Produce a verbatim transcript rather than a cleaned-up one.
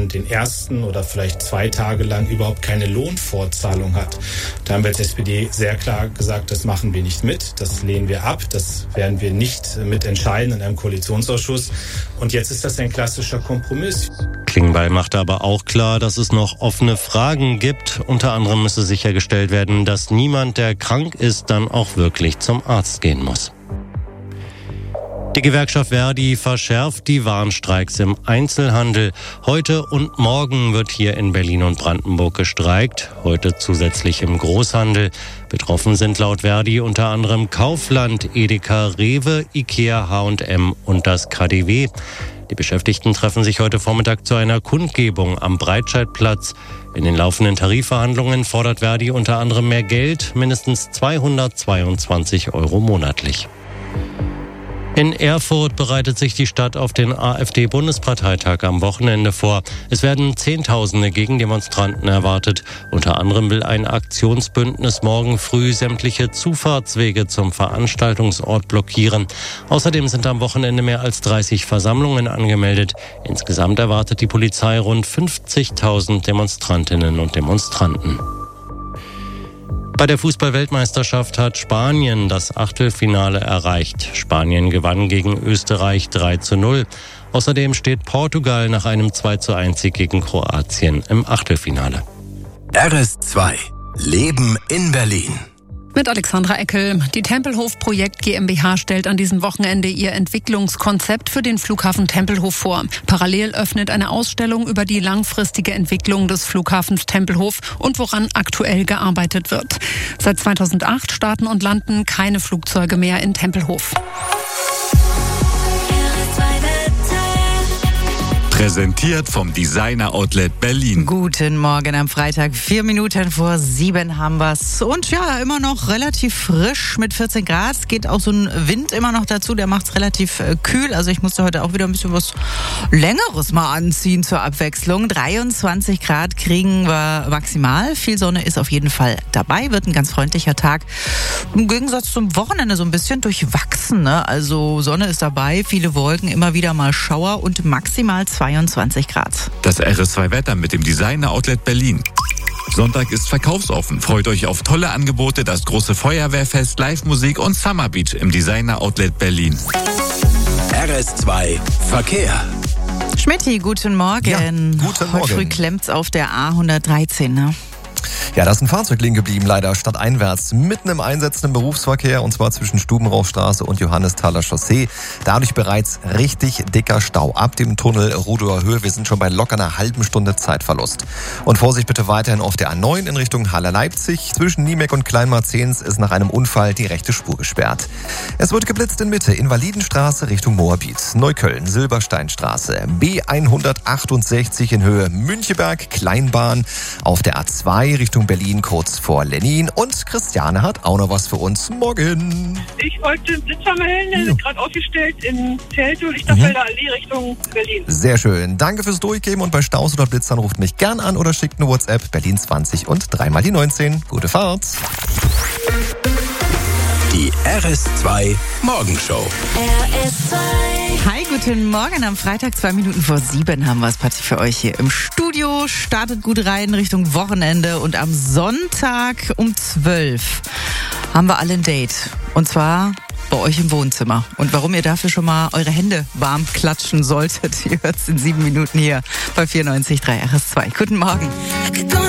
man den ersten oder vielleicht zwei Tage lang überhaupt keine Lohnfortzahlung hat. Da haben wir als S P D sehr klar gesagt, das machen wir nicht mit, das lehnen wir ab, das werden wir nicht mitentscheiden in einem Koalitionsausschuss. Und jetzt ist das ein klassischer Kompromiss. Klingbeil machte aber auch klar, dass es noch offene Fragen gibt. Unter anderem müsse sichergestellt werden, dass niemand, der krank ist, dann auch wirklich zum Arzt gehen muss. Die Gewerkschaft Verdi verschärft die Warnstreiks im Einzelhandel. Heute und morgen wird hier in Berlin und Brandenburg gestreikt. Heute zusätzlich im Großhandel. Betroffen sind laut Verdi unter anderem Kaufland, Edeka, Rewe, Ikea, H und M und das K D W. Die Beschäftigten treffen sich heute Vormittag zu einer Kundgebung am Breitscheidplatz. In den laufenden Tarifverhandlungen fordert Verdi unter anderem mehr Geld, mindestens zweihundertzweiundzwanzig Euro monatlich. In Erfurt bereitet sich die Stadt auf den AfD-Bundesparteitag am Wochenende vor. Es werden Zehntausende Gegendemonstranten erwartet. Unter anderem will ein Aktionsbündnis morgen früh sämtliche Zufahrtswege zum Veranstaltungsort blockieren. Außerdem sind am Wochenende mehr als dreißig Versammlungen angemeldet. Insgesamt erwartet die Polizei rund fünfzigtausend Demonstrantinnen und Demonstranten. Bei der Fußball-Weltmeisterschaft hat Spanien das Achtelfinale erreicht. Spanien gewann gegen Österreich drei zu null. Außerdem steht Portugal nach einem zwei zu eins Sieg gegen Kroatien im Achtelfinale. R S zwei Leben in Berlin. Mit Alexandra Eckel. Die Tempelhof Projekt GmbH stellt an diesem Wochenende ihr Entwicklungskonzept für den Flughafen Tempelhof vor. Parallel öffnet eine Ausstellung über die langfristige Entwicklung des Flughafens Tempelhof und woran aktuell gearbeitet wird. Seit zweitausendacht starten und landen keine Flugzeuge mehr in Tempelhof. Präsentiert vom Designer Outlet Berlin. Guten Morgen am Freitag, vier Minuten vor sieben haben wir's. Und ja, immer noch relativ frisch mit vierzehn Grad. Es geht auch so ein Wind immer noch dazu, der macht's relativ äh, kühl. Also ich musste heute auch wieder ein bisschen was Längeres mal anziehen zur Abwechslung. dreiundzwanzig Grad kriegen wir maximal. Viel Sonne ist auf jeden Fall dabei. Wird ein ganz freundlicher Tag. Im Gegensatz zum Wochenende so ein bisschen durchwachsen, ne? Also Sonne ist dabei, viele Wolken, immer wieder mal Schauer und maximal zweiundzwanzig Grad. Das R S zwei Wetter mit dem Designer Outlet Berlin. Sonntag ist verkaufsoffen. Freut euch auf tolle Angebote, das große Feuerwehrfest, Live-Musik und Summer Beach im Designer Outlet Berlin. R S zwei Verkehr. Schmitty, guten Morgen. Ja, guten Heute Morgen. früh klemmt's auf der A hundertdreizehn, ne? Ja, da ist ein Fahrzeug liegen geblieben, leider stadteinwärts, mitten im einsetzenden Berufsverkehr, und zwar zwischen Stubenrauchstraße und Johannesthaler Chaussee. Dadurch bereits richtig dicker Stau ab dem Tunnel Rudower Höhe. Wir sind schon bei locker einer halben Stunde Zeitverlust. Und Vorsicht bitte weiterhin auf der A neun in Richtung Halle-Leipzig. Zwischen Niemek und Kleinmarzens ist nach einem Unfall die rechte Spur gesperrt. Es wird geblitzt in Mitte, Invalidenstraße Richtung Moabit, Neukölln, Silbersteinstraße, B hundertachtundsechzig in Höhe Müncheberg, Kleinbahn, auf der A zwei Richtung Berlin kurz vor Lenin. Und Christiane hat auch noch was für uns. Morgen. Ich wollte einen Blitzer melden, der ist gerade aufgestellt in Teltow, Lichterfelder Allee Richtung Berlin. Sehr schön. Danke fürs Durchgeben, und bei Staus oder Blitzern ruft mich gern an oder schickt eine WhatsApp Berlin zwanzig und dreimal die neunzehn. Gute Fahrt. Die R S zwei Morgenshow. R S zwei. Hi, guten Morgen. Am Freitag, zwei Minuten vor sieben, haben wir es Party für euch hier im Studio. Startet gut rein Richtung Wochenende. Und am Sonntag um zwölf haben wir alle ein Date. Und zwar bei euch im Wohnzimmer. Und warum ihr dafür schon mal eure Hände warm klatschen solltet, ihr hört es in sieben Minuten hier bei vierundneunzig Komma drei R S zwei. Guten Morgen.